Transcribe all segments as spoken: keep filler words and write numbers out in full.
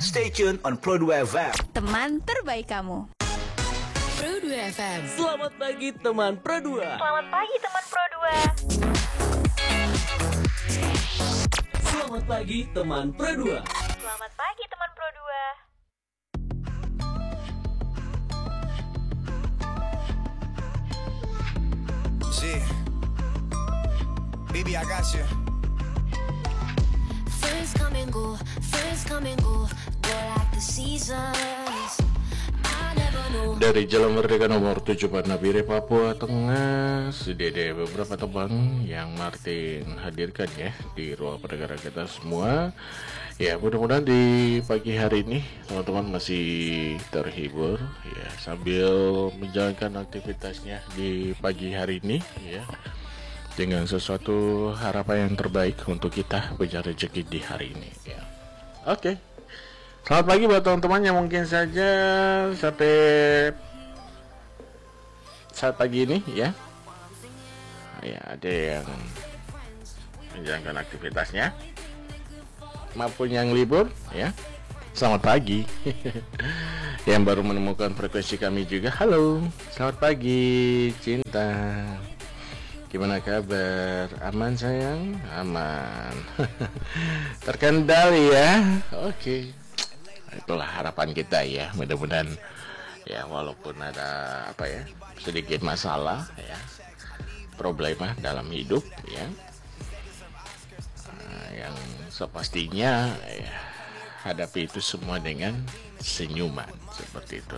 Stay tune on Pro dua F M. Teman terbaik kamu. Pro dua F M. Selamat pagi teman Pro dua. Selamat pagi teman Pro dua. Selamat pagi teman Pro dua. Selamat pagi teman Pro dua. Shit. Baby, I got you. Friends come and go, friends come and go, go like the seasons. I never know. Dari Jalan Merdeka nomor tujuh Nabire, Papua Tengah, sudah ada beberapa teman yang Martin hadirkan ya di ruang pendengar kita semua. Ya, mudah-mudahan di pagi hari ini teman-teman masih terhibur ya sambil menjalankan aktivitasnya di pagi hari ini ya, dengan sesuatu harapan yang terbaik untuk kita mencari rezeki di hari ini ya. Oke. Selamat pagi buat teman-teman yang mungkin saja sampai saat pagi ini ya. Ya, ada yang menjalankan aktivitasnya maupun yang libur ya. Selamat pagi. Yang baru menemukan frekuensi kami juga, halo. Selamat pagi, Cinta. Gimana kabar? Aman sayang? Aman. Terkendali ya. Oke. Itulah harapan kita ya. Mudah-mudahan ya, walaupun ada apa ya, sedikit masalah ya, problema dalam hidup ya, nah, yang sepastinya ya, hadapi itu semua dengan senyuman seperti itu.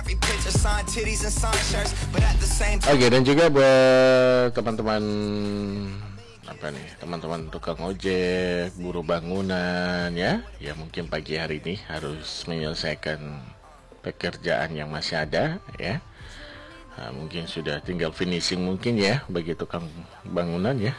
Oke, dan juga buat teman-teman apa nih, teman-teman tukang ojek, buruh bangunan ya, ya mungkin pagi hari ini harus menyelesaikan pekerjaan yang masih ada ya. Nah, mungkin sudah tinggal finishing mungkin ya bagi tukang bangunan ya.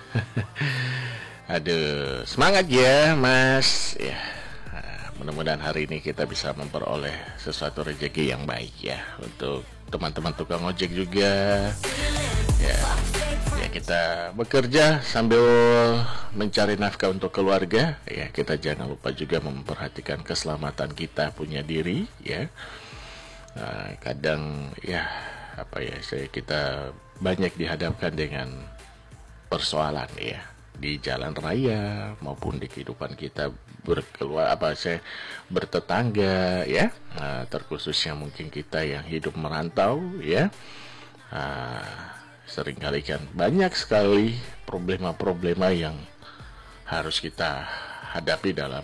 Aduh, semangat ya Mas ya. Mudah-mudahan hari ini kita bisa memperoleh sesuatu rezeki yang baik ya. Untuk teman-teman tukang ojek juga ya, ya kita bekerja sambil mencari nafkah untuk keluarga ya. Kita jangan lupa juga memperhatikan keselamatan kita punya diri ya. Nah, kadang ya apa ya, saya kita banyak dihadapkan dengan persoalan ya di jalan raya maupun di kehidupan kita berkeluar apa saya bertetangga ya. Nah, terkhususnya mungkin kita yang hidup merantau ya, nah, seringkali kan banyak sekali problema-problema yang harus kita hadapi dalam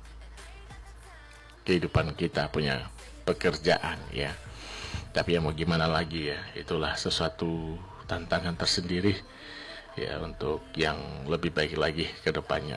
kehidupan kita punya pekerjaan ya. Tapi ya mau gimana lagi ya, itulah sesuatu tantangan tersendiri ya untuk yang lebih baik lagi ke depannya.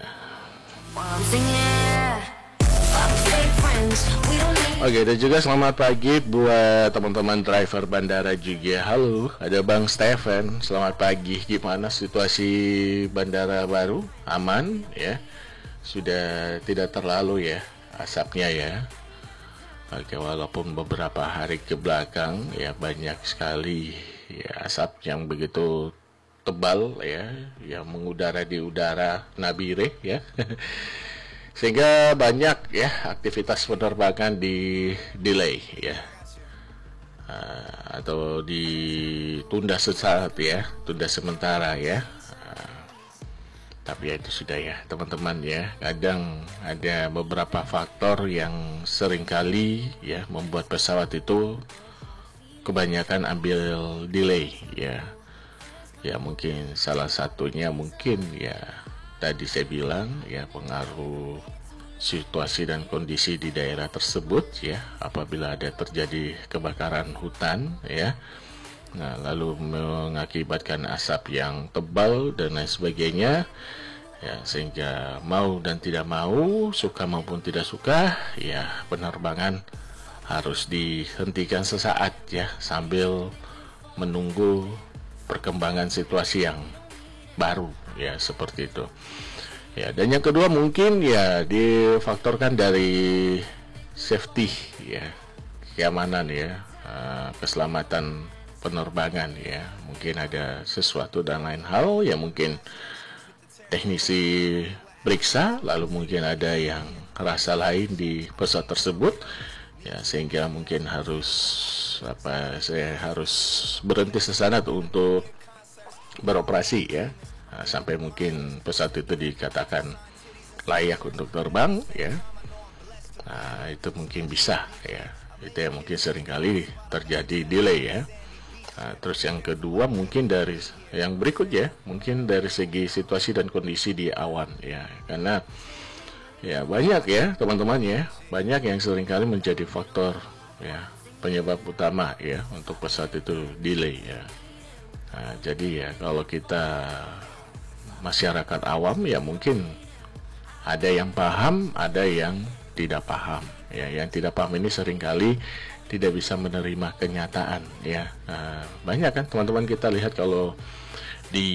Oke, dan juga selamat pagi buat teman-teman driver bandara juga. Halo, ada Bang Stephen. Selamat pagi. Gimana situasi bandara baru? Aman ya? Sudah tidak terlalu ya asapnya ya? Oke, walaupun beberapa hari ke belakang ya banyak sekali ya asap yang begitu tebal ya, yang mengudara di udara Nabire ya. Sehingga banyak ya aktivitas penerbangan di delay ya, uh, atau ditunda sesaat ya, tunda sementara ya. Uh, tapi ya itu sudah ya teman-teman ya. Kadang ada beberapa faktor yang seringkali ya membuat pesawat itu kebanyakan ambil delay ya. Ya mungkin salah satunya mungkin ya tadi saya bilang ya, pengaruh situasi dan kondisi di daerah tersebut ya, apabila ada terjadi kebakaran hutan ya, nah lalu mengakibatkan asap yang tebal dan lain sebagainya ya, sehingga mau dan tidak mau, suka maupun tidak suka ya, penerbangan harus dihentikan sesaat ya, sambil menunggu perkembangan situasi yang baru ya, seperti itu ya. Dan yang kedua mungkin ya difaktorkan dari safety ya, keamanan ya, keselamatan penerbangan ya. Mungkin ada sesuatu dan lain hal ya, mungkin teknisi periksa, lalu mungkin ada yang rasa lain di pesawat tersebut, ya sehingga mungkin harus apa saya harus berhenti sesana tuh untuk beroperasi ya, nah, sampai mungkin pesawat itu dikatakan layak untuk terbang ya. Nah, itu mungkin bisa ya, itu yang mungkin seringkali terjadi delay ya. Nah, terus yang kedua mungkin dari yang berikut ya, mungkin dari segi situasi dan kondisi di awan ya, karena ya banyak ya teman-teman ya, banyak yang seringkali menjadi faktor ya penyebab utama ya untuk pesawat itu delay ya. Nah, jadi ya kalau kita masyarakat awam ya mungkin ada yang paham, ada yang tidak paham ya. Yang tidak paham ini seringkali tidak bisa menerima kenyataan ya. Nah, banyak kan teman-teman kita lihat kalau di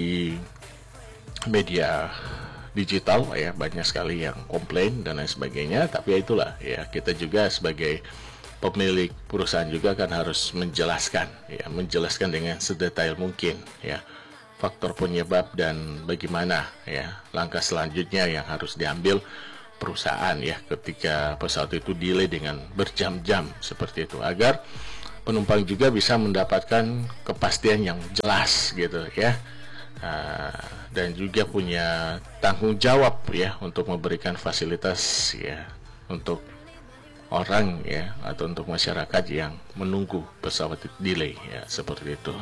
media digital ya, banyak sekali yang komplain dan lain sebagainya. Tapi ya itulah ya, kita juga sebagai pemilik perusahaan juga kan harus menjelaskan ya, menjelaskan dengan sedetail mungkin ya faktor penyebab dan bagaimana ya langkah selanjutnya yang harus diambil perusahaan ya ketika pesawat itu delay dengan berjam-jam seperti itu, agar penumpang juga bisa mendapatkan kepastian yang jelas gitu ya. Uh, dan juga punya tanggung jawab ya untuk memberikan fasilitas ya untuk orang ya atau untuk masyarakat yang menunggu pesawat delay ya, seperti itu.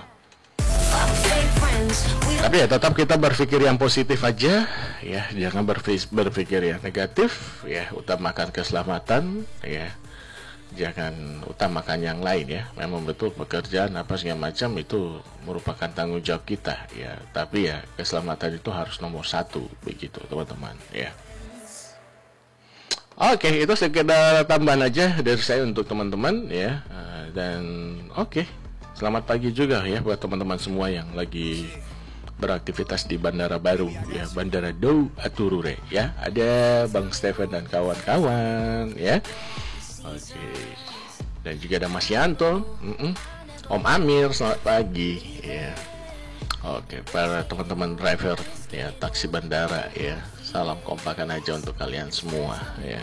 Tapi ya tetap kita berpikir yang positif aja ya, jangan berpikir yang negatif ya, utamakan keselamatan ya, jangan utamakan yang lain ya. Memang betul pekerjaan apa segala macam itu merupakan tanggung jawab kita ya, tapi ya keselamatan itu harus nomor satu begitu teman-teman ya. Oke, itu sekedar tambahan aja dari saya untuk teman-teman ya. Dan oke, selamat pagi juga ya buat teman-teman semua yang lagi beraktivitas di Bandara Baru ya, Bandara Dau Aturure ya. Ada Bang Stephen dan kawan-kawan ya. Oke, dan juga ada Mas Yanto, mm-mm. Om Amir, selamat pagi ya. Oke, para teman-teman driver ya taksi bandara ya, salam kompakan aja untuk kalian semua ya.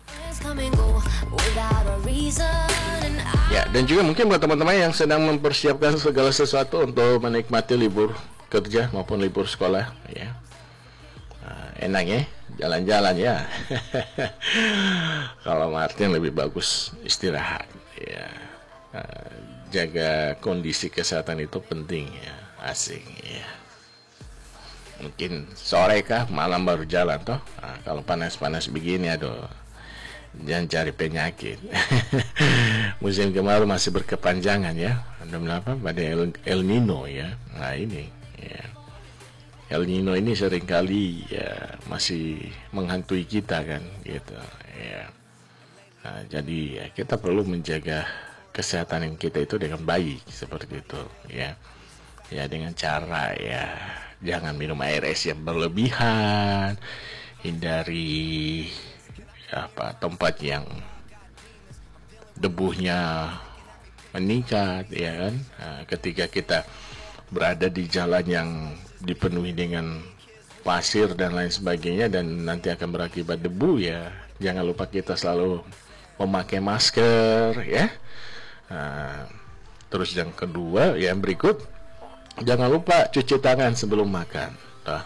Ya, dan juga mungkin buat teman-teman yang sedang mempersiapkan segala sesuatu untuk menikmati libur kerja maupun libur sekolah ya. Nah, enak ya jalan-jalan ya. Kalau Martin lebih bagus istirahat ya. Nah, jaga kondisi kesehatan itu penting ya, asing ya. Mungkin sore kah malam baru jalan toh. Nah, kalau panas-panas begini aduh, jangan cari penyakit. Musim kemarau masih berkepanjangan ya. Ada apa? Pada El, El Nino ya. Nah ini ya. El Nino ini seringkali ya masih menghantui kita kan gitu ya. Nah, jadi ya, kita perlu menjaga kesehatan kita itu dengan baik seperti itu ya. Ya dengan cara ya jangan minum air es yang berlebihan, hindari apa tempat yang debunya meningkat ya kan. Nah, ketika kita berada di jalan yang dipenuhi dengan pasir dan lain sebagainya dan nanti akan berakibat debu ya, jangan lupa kita selalu memakai masker ya. Nah, terus yang kedua yang berikut, jangan lupa cuci tangan sebelum makan. Nah,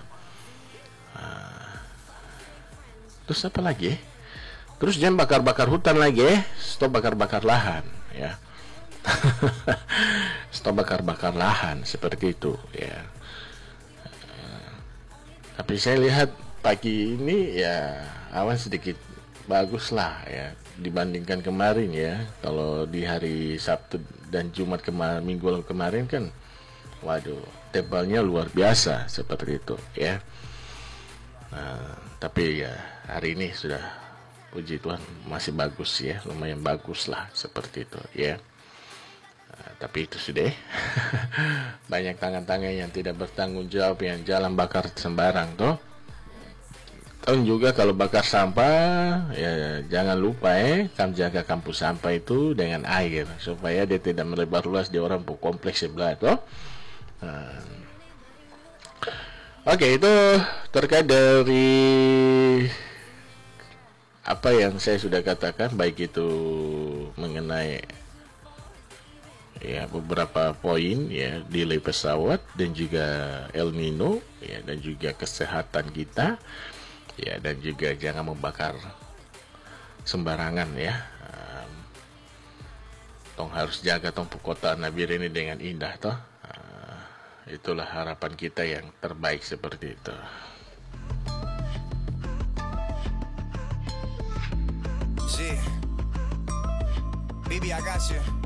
terus apa lagi? Terus jangan bakar-bakar hutan lagi, stop bakar-bakar lahan ya. Stop bakar-bakar lahan seperti itu ya. Tapi saya lihat pagi ini ya awan sedikit bagus lah ya dibandingkan kemarin ya. Kalau di hari Sabtu dan Jumat kemarin, minggu lalu kemarin kan, waduh, tebalnya luar biasa seperti itu ya. Nah, tapi ya hari ini sudah puji Tuhan masih bagus ya, lumayan bagus lah seperti itu ya. Nah, tapi itu sudah banyak tangan-tangan yang tidak bertanggung jawab yang jalan bakar sembarang tuh. Dan juga kalau bakar sampah ya jangan lupa eh kamu jaga kampus sampah itu dengan air supaya dia tidak melebar luas di orang kompleks sebelah tuh. Nah, oke, itu terkait dari apa yang saya sudah katakan, baik itu mengenai ya beberapa poin ya, delay pesawat dan juga El Nino ya, dan juga kesehatan kita ya, dan juga jangan membakar sembarangan ya. Um, tong harus jaga tong kota Nabire ini dengan indah toh. Uh, itulah harapan kita yang terbaik seperti itu. Yeah. Baby, I got you.